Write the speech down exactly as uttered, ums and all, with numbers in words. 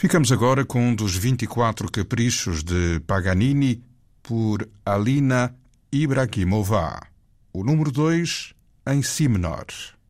Ficamos agora com um dos vinte e quatro caprichos de Paganini por Alina Ibragimova, o número dois em si menor.